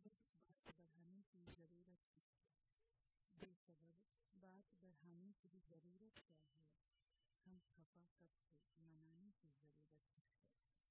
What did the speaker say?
बात बढ़ाने की ज़रूरत है। बेसबब बात बढ़ाने की ज़रूरत क्या है। हम खफा कब थे, मनाने की ज़रूरत है।